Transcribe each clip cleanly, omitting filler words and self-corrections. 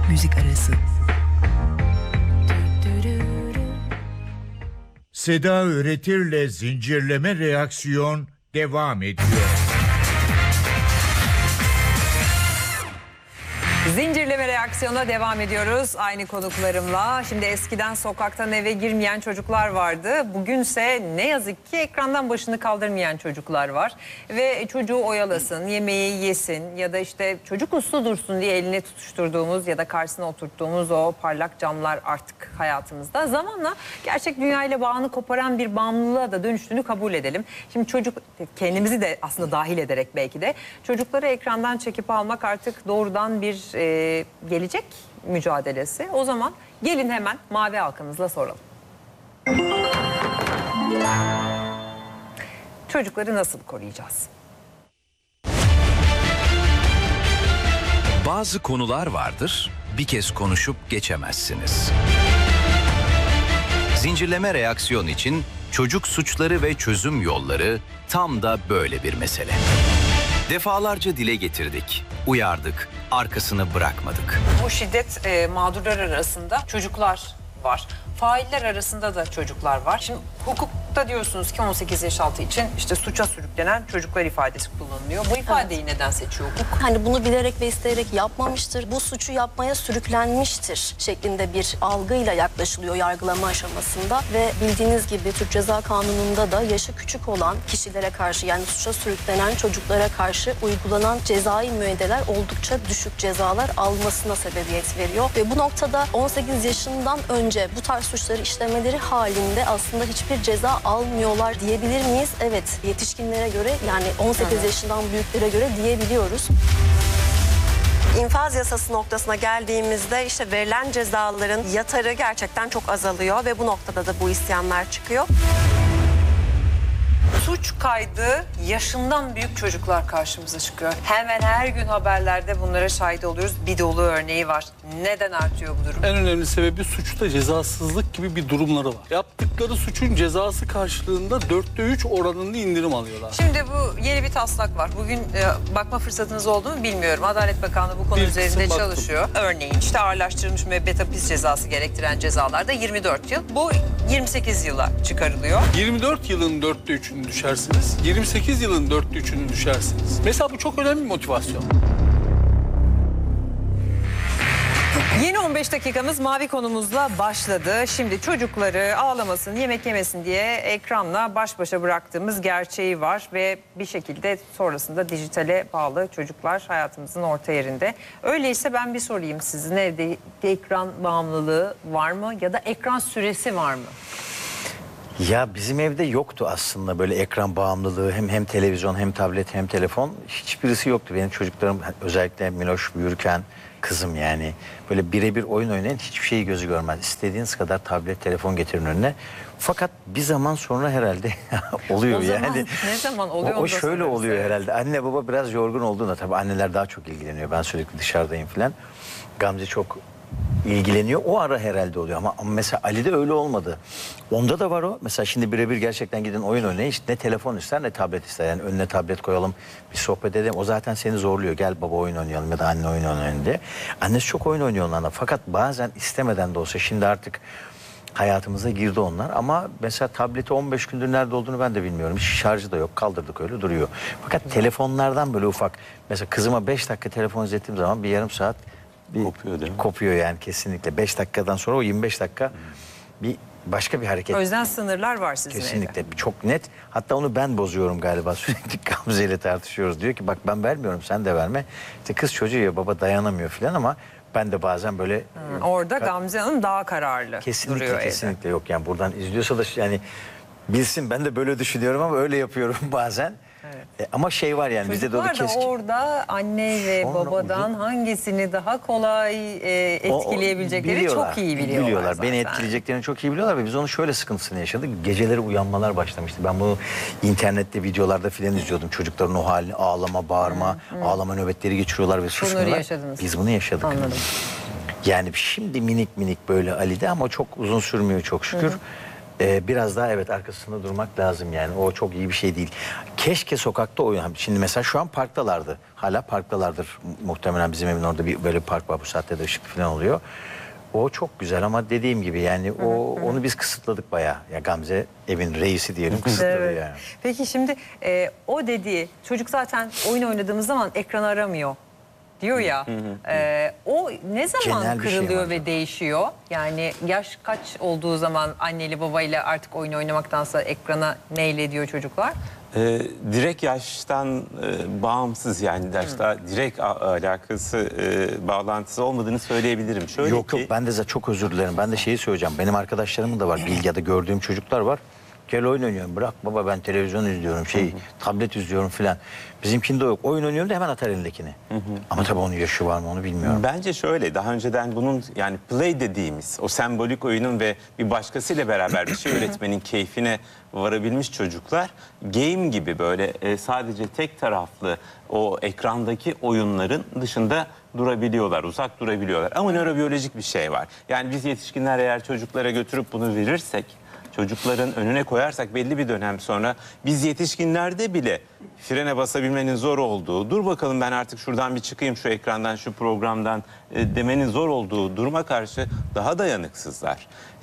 müzik arası. Seda Öğretir'le Zincirleme Reaksiyon devam ediyor. Zincirleme reaksiyona devam ediyoruz aynı konuklarımla. Şimdi eskiden sokaktan eve girmeyen çocuklar vardı. Bugünse ne yazık ki ekrandan başını kaldırmayan çocuklar var. Ve çocuğu oyalasın, yemeği yesin ya da işte çocuk uslu dursun diye eline tutuşturduğumuz ya da karşısına oturttuğumuz o parlak camlar artık hayatımızda. Zamanla gerçek dünyayla bağını koparan bir bağımlılığa da dönüştüğünü kabul edelim. Şimdi çocuk, kendimizi de aslında dahil ederek belki de çocukları ekrandan çekip almak artık doğrudan bir gelecek mücadelesi. O zaman gelin hemen mavi halkamızla soralım. Çocukları nasıl koruyacağız? Bazı konular vardır, bir kez konuşup geçemezsiniz. Zincirleme reaksiyon için çocuk suçları ve çözüm yolları tam da böyle bir mesele. Defalarca dile getirdik, uyardık, arkasını bırakmadık. Bu şiddet mağdurlar arasında çocuklar var. Failler arasında da çocuklar var. Şimdi hukukta diyorsunuz ki 18 yaş altı için işte suça sürüklenen çocuklar ifadesi kullanılıyor. Bu ifadeyi neden seçiyor hukuk? Hani bunu bilerek ve isteyerek yapmamıştır, bu suçu yapmaya sürüklenmiştir şeklinde bir algıyla yaklaşılıyor yargılama aşamasında. Ve bildiğiniz gibi Türk Ceza Kanunu'nda da yaşı küçük olan kişilere karşı, yani suça sürüklenen çocuklara karşı uygulanan cezai müeyyideler oldukça düşük cezalar almasına sebebiyet veriyor. Ve bu noktada 18 yaşından önce bu tarz suçları işlemeleri halinde aslında hiçbir ceza almıyorlar diyebilir miyiz? Evet, yetişkinlere göre, yani 18 yaşından büyüklere göre diyebiliyoruz. İnfaz yasası noktasına geldiğimizde işte verilen cezaların yatarı gerçekten çok azalıyor ve bu noktada da bu isyanlar çıkıyor. Suç kaydı yaşından büyük çocuklar karşımıza çıkıyor. Hemen her gün haberlerde bunlara şahit oluyoruz. Bir dolu örneği var. Neden artıyor bu durum? En önemli sebebi suçta cezasızlık gibi bir durumları var. Yaptıkları suçun cezası karşılığında 4'te 3 oranında indirim alıyorlar. Şimdi bu yeni bir taslak var. Bugün bakma fırsatınız oldu mu bilmiyorum. Adalet Bakanlığı bu konu üzerinde çalışıyor. Örneğin işte ağırlaştırılmış müebbet hapis cezası gerektiren cezalarda 24 yıl. Bu 28 yıla çıkarılıyor. 24 yılın 4'te 3'ünü düşersiniz, 28 yılın 4'te 3'ünü düşersiniz. Mesela bu çok önemli bir motivasyon. Yeni 15 dakikamız mavi konumuzla başladı. Şimdi çocukları ağlamasın, yemek yemesin diye ekranla baş başa bıraktığımız gerçeği var. Ve bir şekilde sonrasında dijitale bağlı çocuklar hayatımızın orta yerinde. Öyleyse ben bir sorayım, sizin evde ekran bağımlılığı var mı ya da ekran süresi var mı? Ya bizim evde yoktu aslında böyle ekran bağımlılığı, hem televizyon hem tablet hem telefon, hiçbirisi yoktu. Benim çocuklarım, özellikle Miloş büyürken kızım, yani böyle birebir oyun oynayan hiçbir şeyi gözü görmez. İstediğiniz kadar tablet, telefon getirin önüne. Fakat bir zaman sonra herhalde oluyor o zaman, yani. Ne zaman oluyor? O şöyle oluyor evet. herhalde. Anne baba biraz yorgun olduğunda, tabii anneler daha çok ilgileniyor. Ben sürekli dışarıdayım falan. Gamze çok ilgileniyor. O ara herhalde oluyor ama mesela Ali'de öyle olmadı. Onda da var o. Mesela şimdi birebir gerçekten gidin oyun oynayın. İşte ne telefon ister ne tablet ister. Yani önüne tablet koyalım, bir sohbet edelim. O zaten seni zorluyor. Gel baba oyun oynayalım ya da anne oyun oynayalım diye. Annesi çok oyun oynuyor onlarla. Fakat bazen istemeden de olsa, şimdi artık hayatımıza girdi onlar. Ama mesela tableti 15 gündür nerede olduğunu ben de bilmiyorum. Hiç şarjı da yok. Kaldırdık, öyle duruyor. Fakat telefonlardan böyle ufak. Mesela kızıma 5 dakika telefon izlettiğim zaman bir yarım saat kopuyor değil mi? Kopuyor yani kesinlikle. 5 dakikadan sonra o 25 dakika bir başka bir hareket. O yüzden sınırlar var sizin Kesinlikle. evde. Çok net. Hatta onu ben bozuyorum galiba. Sürekli Gamze ile tartışıyoruz. Diyor ki bak ben vermiyorum, sen de verme. İşte kız çocuğu ya, baba dayanamıyor falan ama ben de bazen böyle... Orada Gamze Hanım daha kararlı Kesinlikle duruyor kesinlikle evde. yok. Yani buradan izliyorsa da yani bilsin, ben de böyle düşünüyorum ama öyle yapıyorum bazen. Evet. Ama şey var yani bizde de o da Çocuklar da keskin. orada anne ve Sonra babadan hangisini daha kolay etkileyebilecekleri çok iyi biliyorlar zaten. Beni etkileyeceklerini çok iyi biliyorlar ve biz onu şöyle sıkıntısını yaşadık. Geceleri uyanmalar başlamıştı. Ben bunu internette, videolarda filan izliyordum. Çocukların o halini, ağlama, bağırma, ağlama nöbetleri geçiriyorlar ve susmuyorlar. Bunları yaşadınız. Biz bunu yaşadık. Anladım. Yani şimdi minik minik böyle Ali'de ama çok uzun sürmüyor çok şükür. Biraz daha evet arkasında durmak lazım yani. O çok iyi bir şey değil. Keşke sokakta oyun. Şimdi mesela şu an parktalardı. Hala parktalardır. Muhtemelen bizim evin orada böyle bir park var. Bu saatte de ışıklı falan oluyor. O çok güzel ama dediğim gibi yani onu biz kısıtladık bayağı. Ya Gamze evin reisi diyelim kısıtladı Evet. yani. Peki şimdi o dediği çocuk zaten oyun oynadığımız zaman ekran aramıyor diyor ya. O ne zaman Genel bir şey kırılıyor var. ve değişiyor? Yani yaş kaç olduğu zaman anneyle babayla artık oyun oynamaktansa ekrana neyle diyor çocuklar? Direkt yaştan bağımsız yani yaşta direkt alakası bağlantısı olmadığını söyleyebilirim. Şöyle Yok ki, yok ben de çok özür dilerim. Ben de şeyi söyleyeceğim. Benim arkadaşlarımın da var. Bilgi'de gördüğüm çocuklar var. Gel oyun oynuyorum. Bırak baba ben televizyon izliyorum. Tablet izliyorum filan. Bizimkinde yok. Oyun oynuyorum da hemen atar elindekini. Ama tabii onun yaşı var mı onu bilmiyorum. bence şöyle daha önceden bunun yani play dediğimiz o sembolik oyunun ve bir başkasıyla beraber bir şey üretmenin keyfine varabilmiş çocuklar game gibi böyle sadece tek taraflı o ekrandaki oyunların dışında durabiliyorlar, uzak durabiliyorlar. Ama nörobiyolojik bir şey var. Yani biz yetişkinler eğer çocuklara götürüp bunu verirsek, çocukların önüne koyarsak belli bir dönem sonra biz yetişkinlerde bile frene basabilmenin zor olduğu, dur bakalım ben artık şuradan bir çıkayım şu ekrandan, şu programdan demenin zor olduğu duruma karşı daha dayanıksızlar.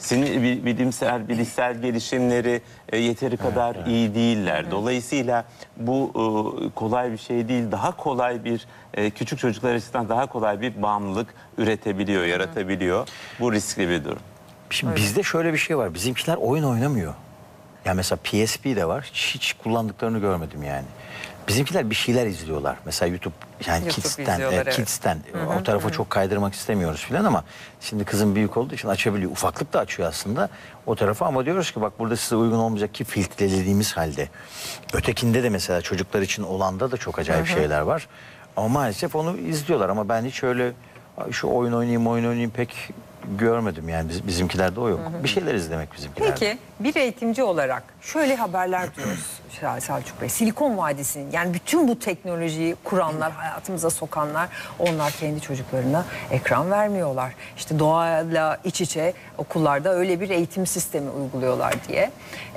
Bilişsel gelişimleri yeteri kadar iyi değiller. Dolayısıyla bu kolay bir şey değil. Daha kolay bir, küçük çocuklar açısından daha kolay bir bağımlılık üretebiliyor, yaratabiliyor. Bu riskli bir durum. Şimdi bizde şöyle bir şey var. Bizimkiler oyun oynamıyor. Ya mesela PSP de var. Hiç kullandıklarını görmedim yani. Bizimkiler bir şeyler izliyorlar. Mesela YouTube yani YouTube Kids'ten, izliyorlar, evet. Kids'ten o tarafa çok kaydırmak istemiyoruz filan ama şimdi kızım büyük olduğu için açabiliyor. Ufaklık da açıyor aslında o tarafa ama diyoruz ki bak burada size uygun olmayacak ki filtrelediğimiz halde. Ötekinde de mesela çocuklar için olanda da çok acayip şeyler var. Ama maalesef onu izliyorlar ama ben hiç öyle şu oyun oynayayım pek görmedim yani bizimkilerde o yok. Bir şeyler izlemek bizimkilerde. Peki bir eğitimci olarak şöyle haberler duyuyoruz Selçuk Bey. Silikon Vadisi'nin yani bütün bu teknolojiyi kuranlar, hayatımıza sokanlar onlar kendi çocuklarına ekran vermiyorlar. İşte doğayla iç içe okullarda öyle bir eğitim sistemi uyguluyorlar diye.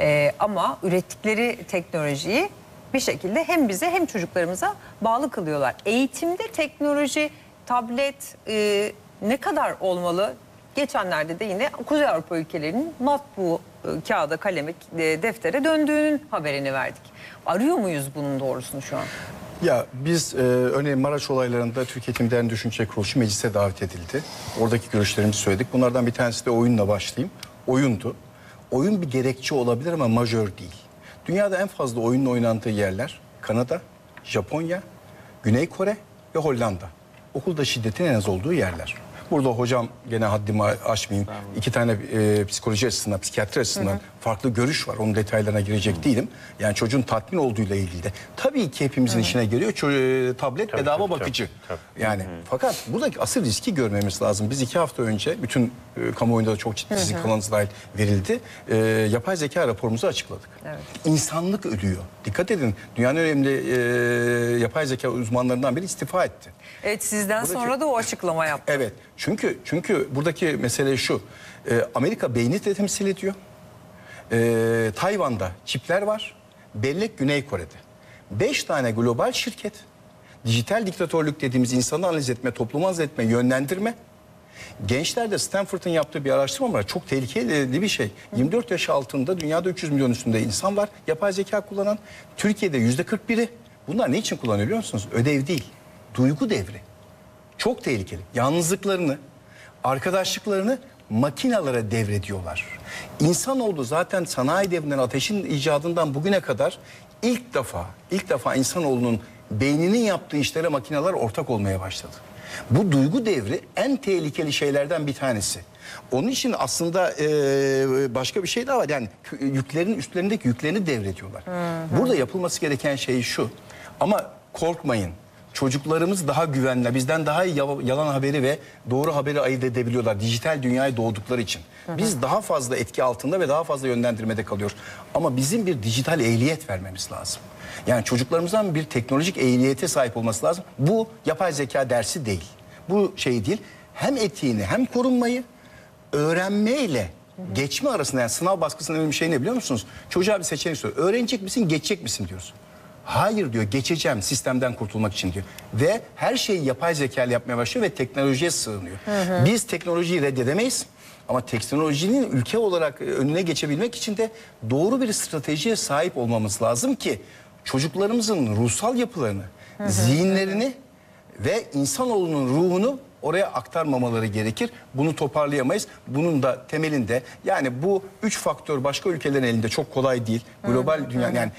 Ama ürettikleri teknolojiyi bir şekilde hem bize hem çocuklarımıza bağlı kılıyorlar. Eğitimde teknoloji, tablet ne kadar olmalı? Geçenlerde de yine Kuzey Avrupa ülkelerinin matbu kağıda, kaleme, deftere döndüğünün haberini verdik. Arıyor muyuz bunun doğrusunu şu an? Ya biz örneğin Maraş olaylarında Türkiye Eğitim Derneği Düşünce Kuruluşu meclise davet edildi. Oradaki görüşlerimizi söyledik. Bunlardan bir tanesi de oyunla başlayayım. Oyundu. Oyun bir gerekçe olabilir ama majör değil. Dünyada en fazla oyunun oynandığı yerler Kanada, Japonya, Güney Kore ve Hollanda. Okulda şiddetin en az olduğu yerler. Burada hocam gene haddimi aşmayayım. İki tane psikoloji açısından, psikiyatri açısından farklı görüş var. Onun detaylarına girecek değilim. Yani çocuğun tatmin olduğuyla ilgili de. Tabii ki hepimizin işine geliyor. Tablet bedava bakıcı. Yani fakat buradaki asıl riski görmemiz lazım. Biz 2 hafta önce bütün kamuoyunda da çok ciddi sizin kanalınız dahil verildi. Yapay zeka raporumuzu açıkladık. Evet. İnsanlık ölüyor. Dikkat edin. Dünyanın önemli yapay zeka uzmanlarından biri istifa etti. Evet sizden Buradaki- sonra da o açıklama yaptı. Evet. Çünkü buradaki mesele şu. Amerika beyni de temsil ediyor. Tayvan'da çipler var. Bellek Güney Kore'de. 5 tane global şirket. Dijital diktatörlük dediğimiz insanı analiz etme, toplumu analiz etme, yönlendirme. Gençlerde Stanford'ın yaptığı bir araştırma var. Çok tehlikeli bir şey. 24 yaş altında dünyada 300 milyon üstünde insan var. Yapay zeka kullanan. Türkiye'de %41'i. Bunlar ne için kullanıyor biliyor musunuz? Ödev değil. Duygu devri. Çok tehlikeli. Yalnızlıklarını, arkadaşlıklarını makinalara devrediyorlar. İnsanoğlu zaten sanayi devrinden, ateşin icadından bugüne kadar ilk defa insanoğlunun beyninin yaptığı işlere makineler ortak olmaya başladı. Bu duygu devri en tehlikeli şeylerden bir tanesi. Onun için aslında başka bir şey daha var. Yani üstlerindeki yüklerini devrediyorlar. Burada yapılması gereken şey şu. Ama korkmayın. Çocuklarımız daha güvenli, bizden daha iyi yalan haberi ve doğru haberi ayırt edebiliyorlar. Dijital dünyaya doğdukları için. Biz daha fazla etki altında ve daha fazla yönlendirmede kalıyoruz. Ama bizim bir dijital ehliyet vermemiz lazım. Yani çocuklarımızdan bir teknolojik ehliyete sahip olması lazım. Bu yapay zeka dersi değil. Bu şey değil. Hem etiğini hem korunmayı öğrenmeyle Geçme arasında, yani sınav baskısının önemli bir şey ne biliyor musunuz? Çocuğa bir seçenek soruyor. Öğrenecek misin, geçecek misin diyoruz. Hayır diyor, geçeceğim sistemden kurtulmak için diyor. Ve her şeyi yapay zeka ile yapmaya başlıyor ve teknolojiye sığınıyor. Biz teknolojiyi reddedemeyiz. Ama teknolojinin ülke olarak önüne geçebilmek için de doğru bir stratejiye sahip olmamız lazım ki çocuklarımızın ruhsal yapılarını, zihinlerini ve insanoğlunun ruhunu oraya aktarmamaları gerekir. Bunu toparlayamayız. Bunun da temelinde, yani bu 3 faktör başka ülkelerin elinde çok kolay değil. Global dünya, yani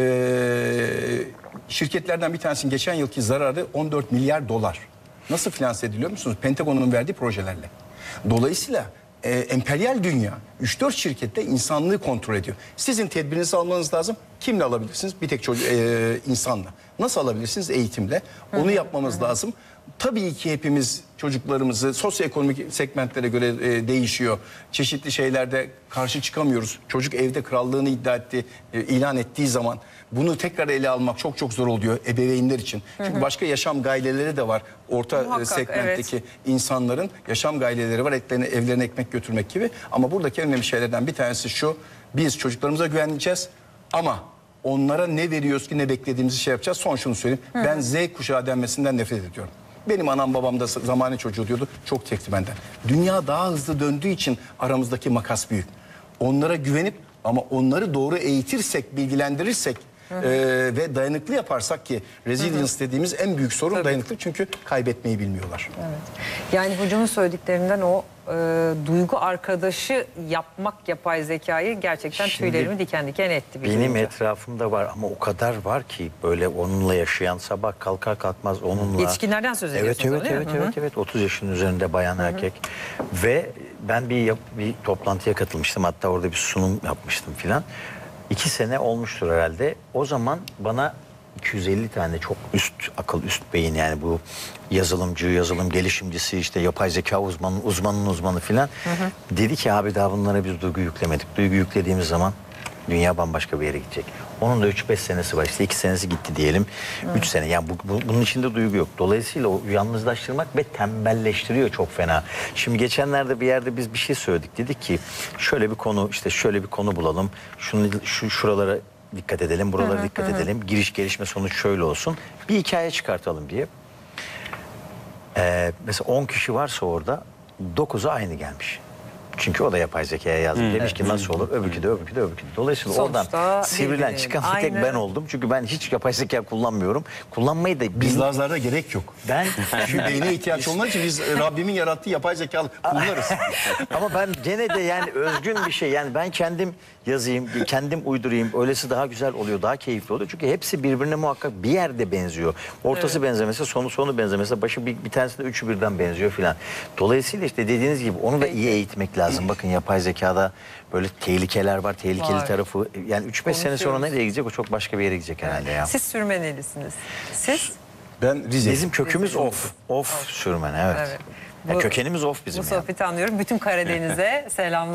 şirketlerden bir tanesinin geçen yılki zararı 14 milyar dolar. Nasıl finanse ediliyor musunuz? Pentagon'un verdiği projelerle. Dolayısıyla emperyal dünya 3-4 şirkette insanlığı kontrol ediyor. Sizin tedbirinizi almanız lazım. Kimle alabilirsiniz? Bir tek insanla. Nasıl alabilirsiniz? Eğitimle. Onu yapmamız lazım. Tabii ki hepimiz çocuklarımızı sosyoekonomik segmentlere göre değişiyor. Çeşitli şeylerde karşı çıkamıyoruz. Çocuk evde krallığını ilan ettiği zaman bunu tekrar ele almak çok çok zor oluyor ebeveynler için. Çünkü başka yaşam gayeleri de var. Orta Muhakkak, segmentteki insanların yaşam gayeleri var. Evlerine ekmek götürmek gibi. Ama buradaki önemli şeylerden bir tanesi şu: biz çocuklarımıza güveneceğiz ama onlara ne veriyoruz ki ne beklediğimizi şey yapacağız. Son şunu söyleyeyim. Ben Z kuşağı denmesinden nefret ediyorum. Benim anam babam da zamane çocuğu diyordu. Çok çekti benden. Dünya daha hızlı döndüğü için aramızdaki makas büyük. Onlara güvenip ama onları doğru eğitirsek, bilgilendirirsek ve dayanıklı yaparsak, ki resilience dediğimiz en büyük sorun dayanıklı, çünkü kaybetmeyi bilmiyorlar. Evet. Yani hocamın söylediklerinden o duygu arkadaşı yapmak yapay zekayı gerçekten Şimdi tüylerimi diken diken etti. Benim duyunca. etrafımda var ama o kadar var ki böyle onunla yaşayan, sabah kalkar kalkmaz onunla. Yetişkinlerden söz ediyorsunuz, değil mi? Evet. 30 yaşın üzerinde bayan erkek. Ve ben bir toplantıya katılmıştım. Hatta orada bir sunum yapmıştım filan. 2 sene olmuştur herhalde. O zaman bana 250 tane çok üst akıl, üst beyin, yani bu yazılımcı, yazılım gelişimcisi, işte yapay zeka uzmanının uzmanı filan dedi ki abi daha bunlara biz duygu yüklemedik. Duygu yüklediğimiz zaman dünya bambaşka bir yere gidecek. Onun da 3-5 senesi var. İşte 2 senesi gitti diyelim. 3 sene. Yani bunun içinde duygu yok. Dolayısıyla o yalnızlaştırmak ve tembelleştiriyor çok fena. Şimdi geçenlerde bir yerde biz bir şey söyledik. Dedik ki şöyle bir konu, işte şöyle bir konu bulalım. Şuralara dikkat edelim, buralara dikkat edelim. Giriş, gelişme, sonuç şöyle olsun. Bir hikaye çıkartalım diye. Mesela 10 kişi varsa orada 9'u aynı gelmiş. Çünkü o da yapay zekaya yazdı. Demiş ki nasıl olur? Öbürkü de. Dolayısıyla Sonuçta oradan sivrilen birbirinin. çıkan bir tek Aynen. ben oldum. Çünkü ben hiç yapay zeka kullanmıyorum. Kullanmayı da Biz Lazlar'da gerek yok. ben Çünkü beyne ihtiyaç olmadığı için biz Rabbimin yarattığı yapay zekalı kullanırız. ama ben gene de yani özgün bir şey. Yani ben kendim yazayım, kendim uydurayım. Öylesi daha güzel oluyor, daha keyifli oluyor. Çünkü hepsi birbirine muhakkak bir yerde benziyor. Ortası benzemese, sonu benzemese, başı bir tanesi de üçü birden benziyor filan. Dolayısıyla işte dediğiniz gibi onu da iyi eğitmek lazım. Bakın yapay zekada böyle tehlikeler var, tehlikeli Var. tarafı. Yani 3-5 sene sonra nereye gidecek? O çok başka bir yere gidecek herhalde ya. Siz Sürmenelisiniz. Siz? Ben Rize'yim. Bizim kökümüz off sürmen, evet. Evet. Ya kökenimiz off bizim Bu ya. sohbeti anlıyorum. Bütün Karadeniz'e selamlar.